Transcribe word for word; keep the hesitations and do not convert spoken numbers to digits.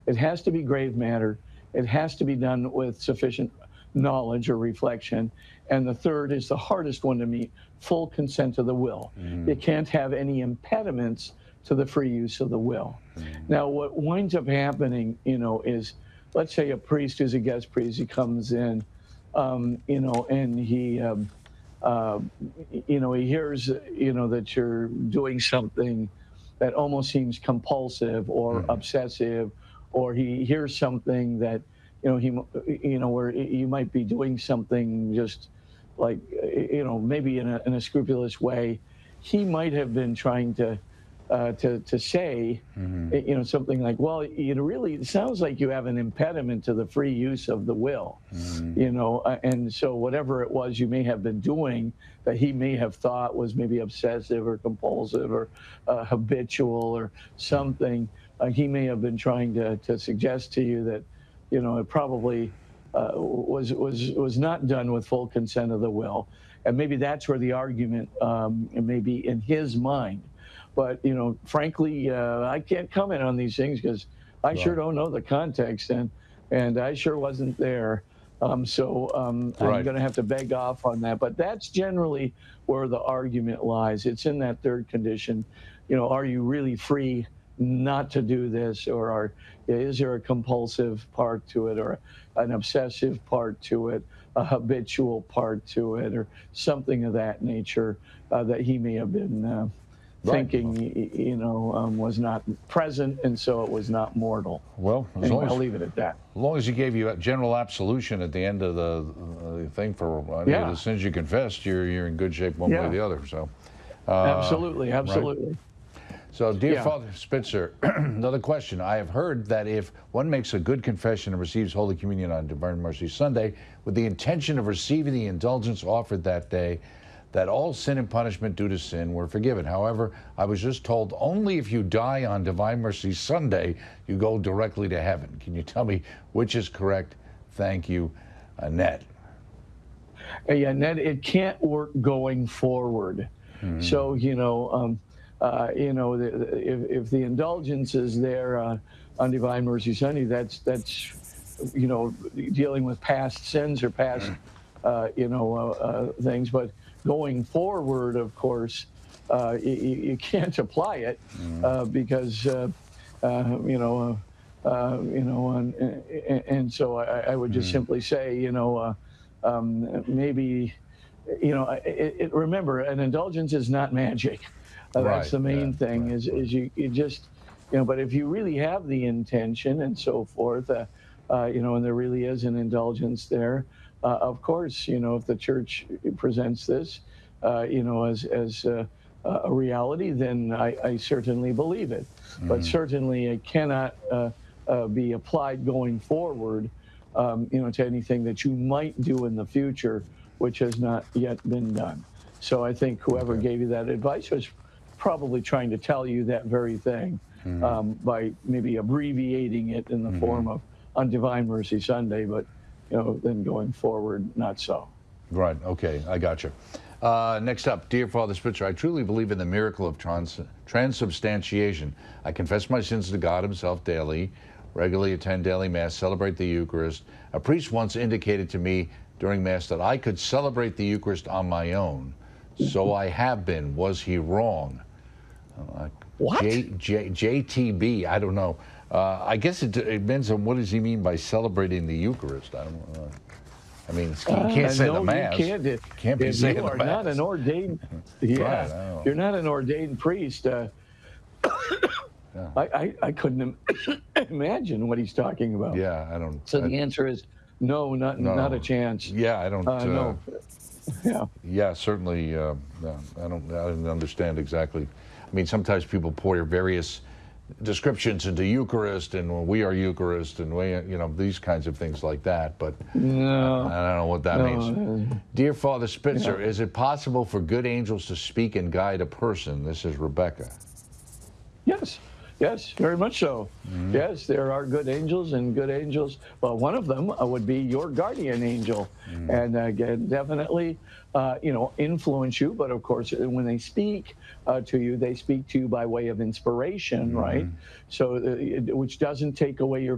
It has to be grave matter. It has to be done with sufficient knowledge or reflection. And the third is the hardest one to meet, full consent of the will. Mm. You can't have any impediments to the free use of the will. Mm. Now, what winds up happening, you know, is, let's say a priest who's a guest priest, he comes in, um, you know, and he, um, uh, you know, he hears, you know, that you're doing something that almost seems compulsive or mm. obsessive, or he hears something that, you know, he, you know, where you might be doing something just like, you know, maybe in a, in a scrupulous way. He might have been trying to, uh, to, to say, mm-hmm. you know, something like, well, it really it sounds like you have an impediment to the free use of the will, mm-hmm. you know, uh, and so whatever it was you may have been doing that he may have thought was maybe obsessive or compulsive or uh, habitual or something, uh, he may have been trying to, to suggest to you that, you know, it probably uh, was was was not done with full consent of the will, and maybe that's where the argument um, may be in his mind. But you know, frankly, uh, I can't comment on these things because I right. sure don't know the context, and and I sure wasn't there. Um, so um, right. I'm going to have to beg off on that. But that's generally where the argument lies. It's in that third condition. You know, are you really free not to do this, or are, is there a compulsive part to it, or an obsessive part to it, a habitual part to it, or something of that nature uh, that he may have been uh, right. thinking, you know, um, was not present, and so it was not mortal. Well, as anyway, long as, I'll leave it at that. As long as he gave you a general absolution at the end of the uh, thing for any yeah. of the sins you confessed, you're you're in good shape one yeah. way or the other. So, uh, absolutely, absolutely. Right? So, dear yeah. Father Spitzer, another question. I have heard that if one makes a good confession and receives Holy Communion on Divine Mercy Sunday with the intention of receiving the indulgence offered that day, that all sin and punishment due to sin were forgiven. However, I was just told only if you die on Divine Mercy Sunday, you go directly to heaven. Can you tell me which is correct? Thank you, Annette. Hey, Annette, it can't work going forward. Mm-hmm. So, you know, um, Uh, you know, the, the, if, if the indulgence is there uh, on Divine Mercy Sunday, that's, that's, you know, dealing with past sins or past, uh, you know, uh, uh, things. But going forward, of course, uh, you, you can't apply it uh, because, uh, uh, you know, uh, uh, you know, and, and, and so I, I would just mm. simply say, you know, uh, um, maybe, you know, it, it, remember, an indulgence is not magic. Uh, right, that's the main yeah, thing right, is, right. is you, you just, you know, but if you really have the intention and so forth, uh, uh, you know, and there really is an indulgence there, uh, of course, you know, if the church presents this, uh, you know, as, as uh, a reality, then I, I certainly believe it. Mm. But certainly it cannot uh, uh, be applied going forward, um, you know, to anything that you might do in the future, which has not yet been done. So I think whoever okay. gave you that advice was probably trying to tell you that very thing mm-hmm. um, by maybe abbreviating it in the mm-hmm. form of on Divine Mercy Sunday, but you know, then going forward, not so. Right. Okay, I got you. Uh, next up, dear Father Spitzer, I truly believe in the miracle of trans transubstantiation. I confess my sins to God Himself daily, regularly attend daily Mass, celebrate the Eucharist. A priest once indicated to me during Mass that I could celebrate the Eucharist on my own. So I have been. Was he wrong? Uh, what? J, J, J T B, I don't know. Uh, I guess it, it depends on what does he mean by celebrating the Eucharist. I don't uh, I mean, you can't uh, say no, the Mass. You can't, if, can't be if saying you the are Mass. not an ordained, yeah, right, you're not an ordained priest. Uh, yeah. I, I, I couldn't imagine what he's talking about. Yeah, I don't. So I, the answer is no, not no. not a chance. Yeah, I don't. Uh, no. Yeah. Yeah, certainly. Uh, no, I don't. I don't understand exactly. I mean, sometimes people pour various descriptions into Eucharist, and well, we are Eucharist, and we, you know, these kinds of things like that. But no, I, I don't know what that no. means. Dear Father Spitzer, Yeah. is it possible for good angels to speak and guide a person? This is Rebecca. Yes. Yes, very much so. Mm-hmm. Yes, there are good angels and good angels. Well, one of them uh, would be your guardian angel, mm-hmm. and uh, definitely, uh, you know, influence you. But of course, when they speak uh, to you, they speak to you by way of inspiration, mm-hmm. right? So, uh, which doesn't take away your